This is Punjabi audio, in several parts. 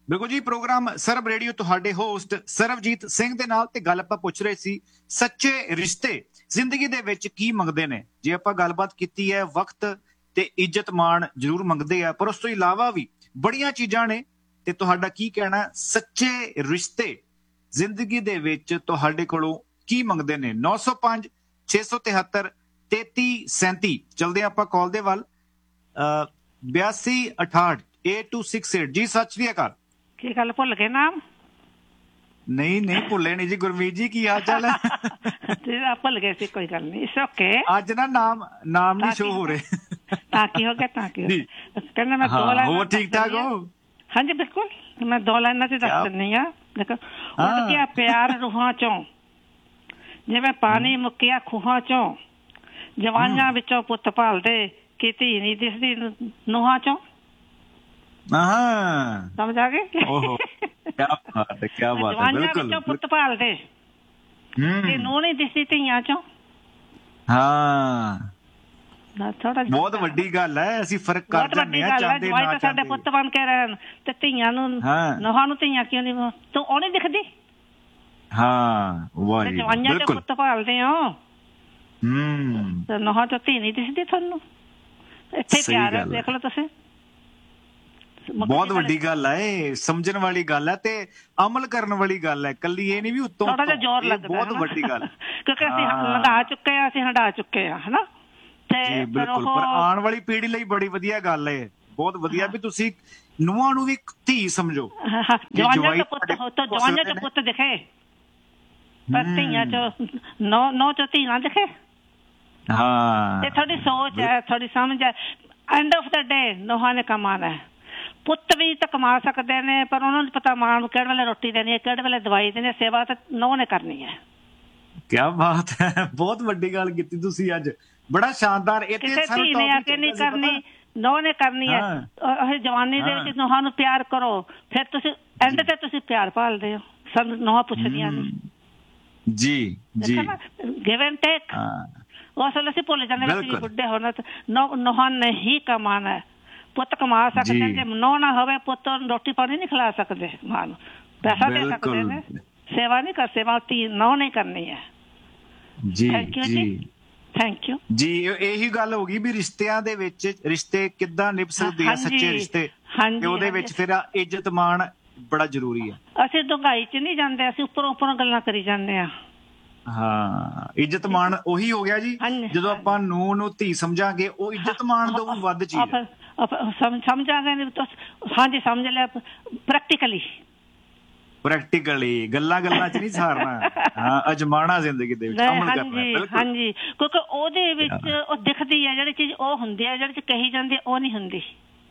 ਬਿਲਕੁਲ ਜੀ। ਪ੍ਰੋਗਰਾਮ ਸਰਬ ਰੇਡੀਓ ਤੁਹਾਡੇ ਹੋਸਟ ਸਰਬਜੀਤ ਸਿੰਘ ਦੇ ਨਾਲ ਤੇ ਗੱਲ ਆਪਾਂ ਪੁੱਛ ਰਹੇ ਸੀ ਸੱਚੇ ਰਿਸ਼ਤੇ ਜ਼ਿੰਦਗੀ ਦੇ ਵਿੱਚ ਕੀ ਮੰਗਦੇ ਨੇ। ਜੇ ਆਪਾਂ ਗੱਲਬਾਤ ਕੀਤੀ ਹੈ ਵਕਤ ਤੇ ਇੱਜ਼ਤ ਮਾਣ ਜ਼ਰੂਰ ਮੰਗਦੇ ਆ, ਪਰ ਉਸ ਤੋਂ ਇਲਾਵਾ ਵੀ ਬੜੀਆਂ ਚੀਜ਼ਾਂ ਨੇ। ਤੇ ਤੁਹਾਡਾ ਕੀ ਕਹਿਣਾ ਸੱਚੇ ਰਿਸ਼ਤੇ ਜ਼ਿੰਦਗੀ ਦੇ ਵਿੱਚ ਤੁਹਾਡੇ ਕੋਲੋਂ ਕੀ ਮੰਗਦੇ ਨੇ? 905 673 3337 ਚਲਦੇ ਆਪਾਂ ਕਾਲ ਦੇ ਵੱਲ। 8268 8268 ਜੀ ਸਤਿ ਸ਼੍ਰੀ ਅਕਾਲ। ਕੀ ਗੱਲ ਭੁੱਲ ਗਏ ਨਾਮ? ਨਹੀਂ ਨਹੀਂ ਭੁੱਲੇ ਨਹੀਂ ਜੀ। ਗੁਰਮੀਤ ਜੀ ਕੀ ਹਾਲ ਚਾਲ ਹੈ? ਭੁੱਲ ਗਏ ਸੀ, ਕੋਈ ਗੱਲ ਨਹੀਂ, ਇਟਸ ਓਕੇ। ਅੱਜ ਨਾ ਨਾਮ ਨਹੀਂ ਸ਼ੋ ਹੋ ਰਹੇ। ਤਾਂ ਕੀ ਹੋ ਗਿਆ? ਕਹਿੰਦਾ ਮੈਂ ਦੋ ਲਾਈਨਾਂ ਹੋਰ ਠੀਕ ਠਾਕ ਹੋ? ਹਾਂਜੀ ਬਿਲਕੁਲ, ਮੈਂ ਦੋ ਲਾਈਨਾਂ ਤੇ ਦੱਸ ਦਿੰਦੀ ਆ। ਦੇਖੋ, ਉੱਡ ਗਿਆ ਪਿਆਰ ਰੂਹਾਂ ਚੋਂ ਜਿਵੇਂ ਪਾਣੀ ਮੁੱਕਿਆ ਖੂਹਾਂ ਚੋਂ, ਜਵਾਨਾਂ ਵਿੱਚੋਂ ਪੁੱਤ ਭਾਲਦੇ ਕੀ ਧੀ ਨਹੀਂ ਦਿਸਦੀ ਨੂਹਾਂ ਚੋਂ। ਸਮਝ ਆ ਗਏ? ਜਵਾਨਾਂ ਵਿੱਚੋਂ ਪੁੱਤ ਭਾਲਦੇ ਤੇ ਨੂੰਹ ਨਹੀਂ ਦਿਸਦੀ ਧੀਆਂ ਚੋਂ। ਬਹੁਤ ਵੱਡੀ ਗੱਲ ਹੈ। ਅਸੀਂ ਫਰਕ ਕਰ ਜਾਂਦੇ ਹਾਂ। ਜਵਾਈ ਤਾਂ ਸਾਡੇ ਪੁੱਤ ਬਣ ਕੇ ਰਹਿਣ ਤੇ ਧੀਆਂ ਨੂੰ ਨੂੰਹਾਂ ਨੂੰ ਧੀਆਂ ਕਿਉਂ ਨਹੀਂ? ਤੂੰ ਉਹ ਨੀ ਦਿਖਦੀ? ਜਵਾਈਆਂ ਚੋਂ ਪੁੱਤ ਭਾਲਦੇ ਹੋ ਤੇ ਨੂੰਹਾਂ ਚੋਂ ਧੀ ਨਹੀਂ ਦਿਸਦੀ ਤੁਹਾਨੂੰ। ਇੱਥੇ ਪਿਆਰ ਹੈ, ਦੇਖ ਲਓ ਤੁਸੀਂ। ਬਹੁਤ ਵੱਡੀ ਗੱਲ ਹੈ, ਸਮਝਣ ਵਾਲੀ ਗੱਲ ਹੈ ਤੇ ਅਮਲ ਕਰਨ ਵਾਲੀ ਗੱਲ ਹੈ। ਕੱਲੀ ਇਹ ਨਹੀਂ ਵੀ ਉੱਤੋਂ ਥੋੜਾ ਜਿਹਾ ਜ਼ੋਰ ਲੱਗਦਾ। ਬਹੁਤ ਵੱਡੀ ਗੱਲ ਕਿਉਂਕਿ ਅਸੀਂ ਲੰਘਾ ਚੁੱਕੇ ਆ, ਅਸੀਂ ਹੰਢਾ ਚੁੱਕੇ ਆ, ਹਨਾ? ਤੇ ਬਿਲਕੁਲ। ਪਰ ਆਉਣ ਵਾਲੀ ਪੀੜ੍ਹੀ ਲਈ ਬੜੀ ਵਧੀਆ ਗੱਲ ਹੈ। ਬਹੁਤ ਵਧੀਆ ਵੀ ਤੁਸੀਂ ਨੂੰਹਾਂ ਨੂੰ ਵੀ ਧੀ ਸਮਝੋ। ਜਵਾਨਾਂ ਚ ਪੁੱਤ ਦਿਖੇ ਪਰ ਧੀਆਂ ਚ ਨੌ ਚ ਧੀ ਨਾ ਦਿਖੇ। ਇਹ ਤੁਹਾਡੀ ਸੋਚ ਹੈ, ਤੁਹਾਡੀ ਸਮਝ ਹੈ। ਐਂਡ ਆਫ ਦਾ ਡੇ ਨੂੰਹਾਂ ਨੇ ਕਮਾਉਣਾ ਹੈ। ਪੁੱਤ ਵੀ ਤਾਂ ਕਮਾ ਸਕਦੇ ਨੇ, ਪਰ ਉਹਨਾਂ ਨੂੰ ਪਤਾ ਮਾਂ ਨੂੰ ਕਿਹੜੇ ਵੇਲੇ ਰੋਟੀ ਦੇਣੀ ਹੈ, ਕਿਹੜੇ ਵੇਲੇ ਦਵਾਈ ਦੇਣੀ ਹੈ। ਸੇਵਾ ਤਾਂ ਨੂੰਹ ਨੇ ਕਰਨੀ ਹੈ। ਕਿਆ ਬਾਤ ਹੈ, ਬਹੁਤ ਵੱਡੀ ਗੱਲ ਕੀਤੀ ਤੁਸੀਂ ਅੱਜ। ਬੜਾ ਸ਼ਾਨਦਾਰ। ਕਿਸੇ ਧੀ ਨੇ ਆ ਕੇ ਨਹੀਂ ਕਰਨੀ, ਨੂੰਹ ਨੇ ਕਰਨੀ ਹੈ। ਜਵਾਨੀ ਦੇ ਵਿੱਚ ਨੂੰਹਾਂ ਨੂੰ ਪਿਆਰ ਕਰੋ, ਫਿਰ ਤੁਸੀਂ ਐਂਡ ਤੇ ਤੁਸੀਂ ਪਿਆਰ ਭਾਲਦੇ ਹੋ। ਸਾਨੂੰ ਨੂੰਹਾਂ ਪੁੱਛਦੀਆਂ ਨੇ ਜੀ ਜੀ, ਗਿਵ ਐਂਡ ਟੇਕ। ਉਸ ਵੇਲੇ ਅਸੀਂ ਭੁੱਲ ਜਾਂਦੇ ਵੀ ਬੁੱਢੇ ਹੋਣਾ ਤੇ ਨੂੰਹਾਂ ਨੇ ਹੀ ਕਮਾਉਣਾ ਹੈ। ਪੁੱਤ ਕਮਾ ਸਕਦੇ ਜੇ ਨੂੰਹ ਨਾ ਹੋਵੇ, ਪੁੱਤ ਰੋਟੀ ਪਾਣੀ ਨਹੀਂ ਖਿਲਾ ਸਕਦੇ, ਮਾਂ ਨੂੰ ਪੈਸਾ ਦੇ ਸਕਦੇ ਨੇ, ਸੇਵਾ ਨਹੀਂ ਕਰ ਸੇਵਾ ਧੀ ਨੂੰਹ ਨਹੀਂ ਕਰਨੀ ਹੈ। ਜੀ ਥੈਂਕ ਯੂ ਜੀ। ਇਹੀ ਗੱਲ ਹੋ ਗਈ ਵੀ ਰਿਸ਼ਤਿਆਂ ਦੇ ਵਿੱਚ ਰਿਸ਼ਤੇ ਕਿੱਦਾਂ ਨਿਭ ਸਕਦੇ ਆ, ਸੱਚੇ ਰਿਸ਼ਤੇ। ਤੇ ਉਹਦੇ ਵਿੱਚ ਫਿਰ ਇੱਜ਼ਤ ਮਾਣ ਬੜਾ ਜ਼ਰੂਰੀ ਹੈ। ਅਸੀਂ ਡੂੰਘਾਈ ਚ ਨਹੀਂ ਜਾਂਦੇ, ਅਸੀਂ ਉੱਪਰੋਂ ਗੱਲਾਂ ਕਰੀ ਜਾਂਦੇ ਆ। ਇੱਜ਼ਤ ਮਾਣ ਉਹੀ ਹੋ ਗਿਆ ਜੀ। ਜਦੋਂ ਆਪਾਂ ਨੂੰਹ ਨੂੰ ਧੀ ਸਮਝਾਂਗੇ, ਉਹ ਇੱਜ਼ਤ ਮਾਣ ਤੋਂ ਵੀ ਵੱਧ ਚੀਜ਼ ਸਮਝਾਂਗੇ। ਹਾਂਜੀ ਸਮਝ ਲਿਆ। ਪ੍ਰੈਕਟੀਕਲੀ ਗੱਲਾਂ ਚ ਨਹੀਂ ਸਾਰਨਾ, ਅਜਮਾਣਾ ਜ਼ਿੰਦਗੀ ਦੇ ਵਿੱਚ, ਅਮਲ ਕਰਨਾ। ਹਾਂਜੀ, ਕਿਉਂਕਿ ਉਹਦੇ ਵਿੱਚ ਉਹ ਦਿਖਦੀ ਹੈ ਜਿਹੜੀ ਚੀਜ਼, ਉਹ ਹੁੰਦੀ ਹੈ ਜਿਹੜੀ ਕਹੀ ਜਾਂਦੀ ਹੈ, ਉਹ ਨਹੀਂ ਹੁੰਦੀ।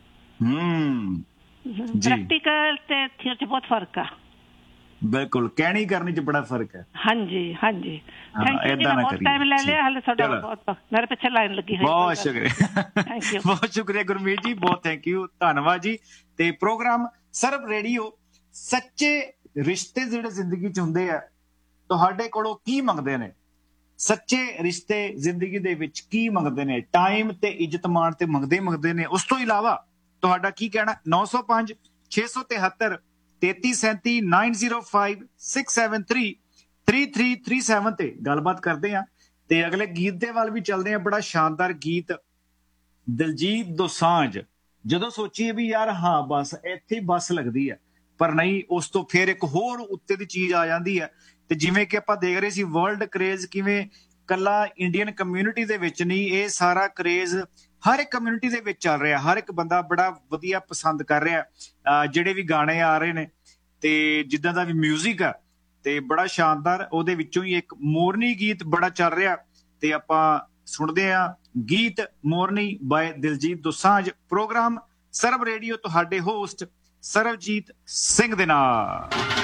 ਪ੍ਰੈਕਟੀਕਲ ਤੇ ਥਿਅਰੀ ਚ ਬਹੁਤ ਫਰਕ ਆ। ਬਿਲਕੁਲ, ਕਹਿਣੀ ਕਰਨੀ ਚ ਬੜਾ ਫਰਕ ਹੈ। ਹਾਂਜੀ ਏਦਾਂ ਨਾ ਕਰੀਏ। ਟਾਈਮ ਲੈ ਲਿਆ ਹਾਲੇ ਤੁਹਾਡਾ, ਬਹੁਤ ਮੇਰੇ ਪਿੱਛੇ ਲਾਈਨ ਲੱਗੀ ਹੋਈ। ਬਹੁਤ ਸ਼ੁਕਰੀਆ, ਬਹੁਤ ਸ਼ੁਕਰੀਆ ਗੁਰਮੀਤ ਜੀ, ਬਹੁਤ ਥੈਂਕ ਯੂ, ਧੰਨਵਾਦ ਜੀ। ਤੇ ਪ੍ਰੋਗਰਾਮ ਸਰਬ ਰੇਡੀਓ ਸੱਚੇ ਰਿਸ਼ਤੇ ਜਿਹੜੇ ਜ਼ਿੰਦਗੀ ਚ ਹੁੰਦੇ ਆ, ਤੁਹਾਡੇ ਕੋਲੋਂ ਕੀ ਮੰਗਦੇ ਨੇ? ਸੱਚੇ ਰਿਸ਼ਤੇ ਜ਼ਿੰਦਗੀ ਦੇ ਵਿੱਚ ਕੀ ਮੰਗਦੇ ਨੇ? ਟਾਈਮ ਤੇ ਇੱਜ਼ਤ ਮਾਣ ਤੇ ਮੰਗਦੇ ਨੇ। ਉਸ ਤੋਂ ਇਲਾਵਾ ਤੁਹਾਡਾ ਕੀ ਕਹਿਣਾ? 905 673 3337 905 673 3337 ਤੇ ਗੱਲਬਾਤ ਕਰਦੇ ਆ। ਤੇ ਅਗਲੇ ਗੀਤ ਦੇ ਵੱਲ ਵੀ ਚੱਲਦੇ ਆ। ਬੜਾ ਸ਼ਾਨਦਾਰ ਗੀਤ ਦਿਲਜੀਤ ਦੋਸਾਂਝ। ਜਦੋਂ ਸੋਚੀਏ ਵੀ ਯਾਰ ਬਸ ਇੱਥੇ ਬੱਸ ਲੱਗਦੀ ਹੈ, ਪਰ ਨਹੀਂ, ਉਸ ਤੋਂ ਫਿਰ ਇੱਕ ਹੋਰ ਉੱਤੇ ਦੀ ਚੀਜ਼ ਆ ਜਾਂਦੀ ਹੈ। ਤੇ ਜਿਵੇਂ ਕਿ ਆਪਾਂ ਦੇਖ ਰਹੇ ਸੀ ਵਰਲਡ ਕਰੇਜ਼ ਕਿਵੇਂ ਕੱਲਾ ਇੰਡੀਅਨ ਕਮਿਊਨਿਟੀ ਦੇ ਵਿੱਚ ਨਹੀਂ, ਇਹ ਸਾਰਾ ਕਰੇਜ਼ ਹਰ ਇੱਕ ਕਮਿਊਨਿਟੀ ਦੇ ਵਿੱਚ ਚੱਲ ਰਿਹਾ। ਹਰ ਇੱਕ ਬੰਦਾ ਬੜਾ ਵਧੀਆ ਪਸੰਦ ਕਰ ਰਿਹਾ ਜਿਹੜੇ ਵੀ ਗਾਣੇ ਆ ਰਹੇ ਨੇ ਤੇ ਜਿੱਦਾਂ ਦਾ ਵੀ ਮਿਊਜ਼ਿਕ ਆ, ਤੇ ਬੜਾ ਸ਼ਾਨਦਾਰ। ਉਹਦੇ ਵਿੱਚੋਂ ਹੀ ਇੱਕ ਮੋਰਨੀ ਗੀਤ ਬੜਾ ਚੱਲ ਰਿਹਾ, ਤੇ ਆਪਾਂ ਸੁਣਦੇ ਆ ਗੀਤ ਮੋਰਨੀ ਬਾਏ ਦਿਲਜੀਤ ਦੋਸਾਂਝ। ਪ੍ਰੋਗਰਾਮ ਸਰਬ ਰੇਡੀਓ ਤੁਹਾਡੇ ਹੋਸਟ ਸਰਬਜੀਤ ਸਿੰਘ ਦੇ ਨਾਲ।